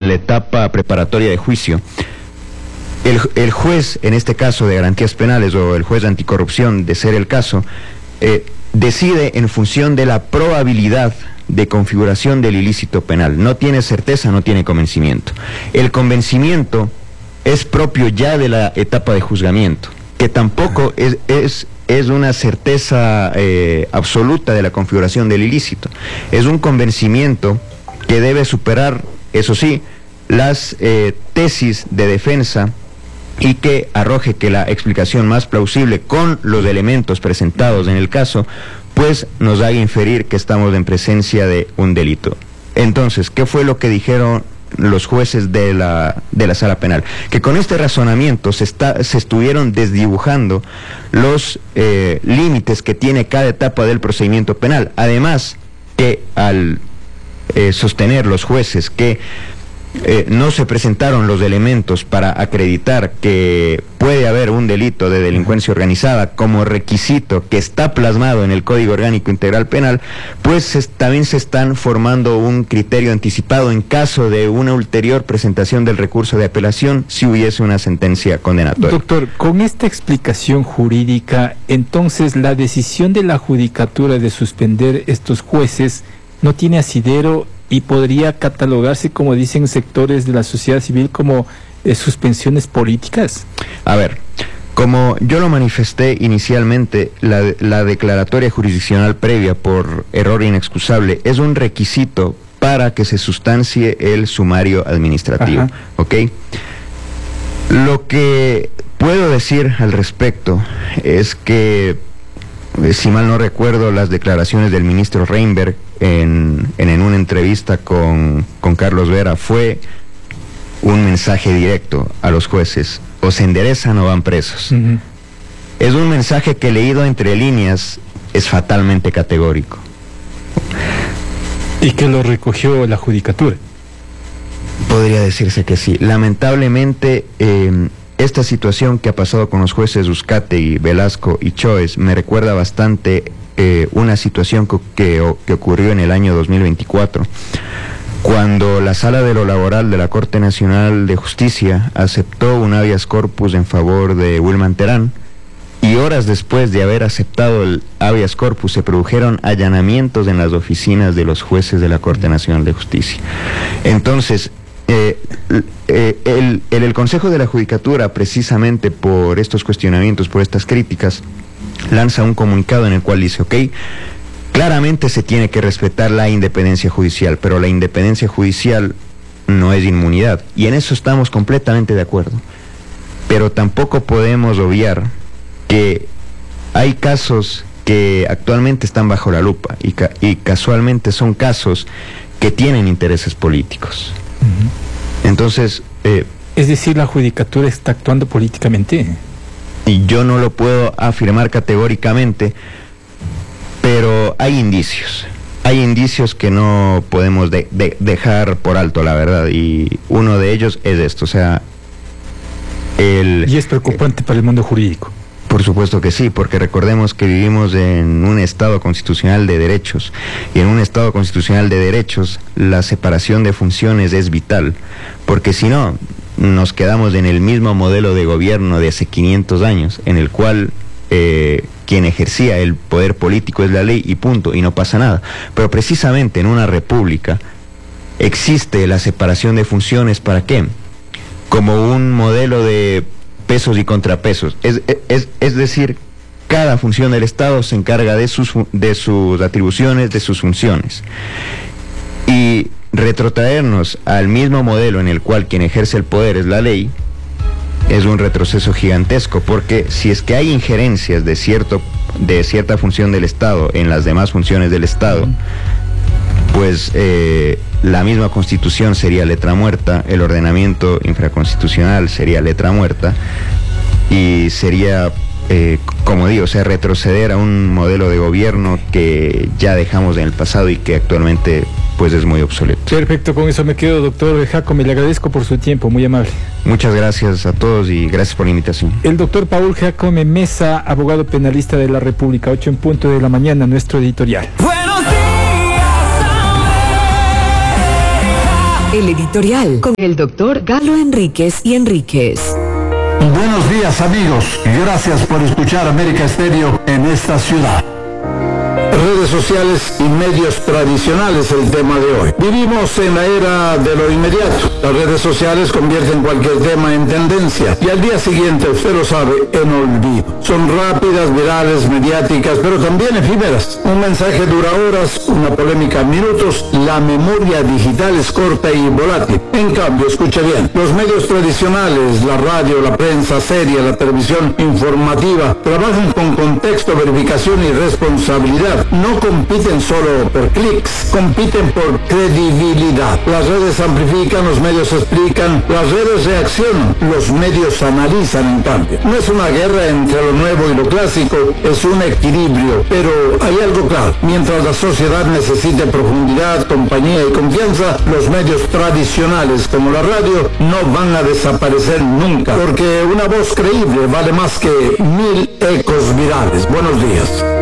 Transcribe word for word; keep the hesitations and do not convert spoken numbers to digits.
la etapa preparatoria de juicio, el, el juez, en este caso de garantías penales, o el juez de anticorrupción, de ser el caso, eh, decide en función de la probabilidad de configuración del ilícito penal. No tiene certeza, no tiene convencimiento. El convencimiento es propio ya de la etapa de juzgamiento, que tampoco es, es, es una certeza eh, absoluta de la configuración del ilícito. Es un convencimiento que debe superar, eso sí, las eh, tesis de defensa, y que arroje que la explicación más plausible con los elementos presentados en el caso, pues nos haga inferir que estamos en presencia de un delito. Entonces, ¿qué fue lo que dijeron los jueces de la, de la sala penal? Que con este razonamiento se, está, se estuvieron desdibujando los eh, límites que tiene cada etapa del procedimiento penal. Además, que al eh, sostener los jueces que Eh, no se presentaron los elementos para acreditar que puede haber un delito de delincuencia organizada como requisito que está plasmado en el Código Orgánico Integral Penal, pues se, también se están formando un criterio anticipado en caso de una ulterior presentación del recurso de apelación si hubiese una sentencia condenatoria. Doctor, con esta explicación jurídica, entonces la decisión de la judicatura de suspender estos jueces no tiene asidero y podría catalogarse, como dicen sectores de la sociedad civil, como eh, suspensiones políticas. A ver, como yo lo manifesté inicialmente, la, la declaratoria jurisdiccional previa por error inexcusable es un requisito para que se sustancie el sumario administrativo. Ajá. ¿Ok? Lo que puedo decir al respecto es que, si mal no recuerdo, las declaraciones del ministro Reinberg en, en, en una entrevista con, con Carlos Vera fue un mensaje directo a los jueces: o se enderezan o van presos. Uh-huh. Es un mensaje que, leído entre líneas, es fatalmente categórico. ¿Y que lo recogió la judicatura? Podría decirse que sí. Lamentablemente, eh, esta situación que ha pasado con los jueces Uzcategui, Velasco y Choes me recuerda bastante eh, una situación que, que, que ocurrió en el año dos mil veinticuatro, cuando la Sala de lo Laboral de la Corte Nacional de Justicia aceptó un habeas corpus en favor de Wilman Terán, y horas después de haber aceptado el habeas corpus se produjeron allanamientos en las oficinas de los jueces de la Corte Nacional de Justicia. Entonces, Eh, eh, el, el, el Consejo de la Judicatura, precisamente por estos cuestionamientos, por estas críticas, lanza un comunicado en el cual dice: ok, claramente se tiene que respetar la independencia judicial, pero la independencia judicial no es inmunidad, y en eso estamos completamente de acuerdo. Pero tampoco podemos obviar que hay casos que actualmente están bajo la lupa, y, ca y casualmente son casos que tienen intereses políticos. Uh-huh. Entonces, eh, es decir, la judicatura está actuando políticamente. Y yo no lo puedo afirmar categóricamente, pero hay indicios. Hay indicios que no podemos de, de, dejar por alto, la verdad, y uno de ellos es esto, o sea, el... Y es preocupante eh, para el mundo jurídico. Por supuesto que sí, porque recordemos que vivimos en un Estado constitucional de derechos, y en un Estado constitucional de derechos la separación de funciones es vital, porque si no, nos quedamos en el mismo modelo de gobierno de hace quinientos años, en el cual eh, quien ejercía el poder político es la ley y punto, y no pasa nada. Pero precisamente en una república existe la separación de funciones, ¿para qué? Como un modelo de pesos y contrapesos, es, es, es decir, cada función del Estado se encarga de sus, de sus atribuciones, de sus funciones, y retrotraernos al mismo modelo en el cual quien ejerce el poder es la ley, es un retroceso gigantesco, porque si es que hay injerencias de, cierto, de cierta función del Estado en las demás funciones del Estado, pues eh, la misma Constitución sería letra muerta, el ordenamiento infraconstitucional sería letra muerta, y sería, eh, como digo, o sea, retroceder a un modelo de gobierno que ya dejamos en el pasado y que actualmente pues es muy obsoleto. Perfecto, con eso me quedo, doctor Jacome, le agradezco por su tiempo, muy amable. Muchas gracias a todos y gracias por la invitación. El doctor Paul Jacome Mesa, abogado penalista de la República, ocho en punto de la mañana, nuestro editorial. Buenos días. El editorial con el doctor Galo Enríquez y Enríquez. Buenos días, amigos. Gracias por escuchar América Estéreo en esta ciudad. Redes sociales y medios tradicionales, el tema de hoy. Vivimos en la era de lo inmediato. Las redes sociales convierten cualquier tema en tendencia y al día siguiente, usted lo sabe, en olvido. Son rápidas, virales, mediáticas, pero también efímeras. Un mensaje dura horas, una polémica minutos. La memoria digital es corta y volátil. En cambio, escuche bien, los medios tradicionales, la radio, la prensa seria, la televisión informativa, trabajan con contexto, verificación y responsabilidad. No compiten solo por clics, compiten por credibilidad. Las redes amplifican, los medios explican, las redes reaccionan, los medios analizan, en cambio. No es una guerra entre lo nuevo y lo clásico, es un equilibrio, pero hay algo claro. Mientras la sociedad necesite profundidad, compañía y confianza, los medios tradicionales como la radio no van a desaparecer nunca, porque una voz creíble vale más que mil ecos virales. Buenos días.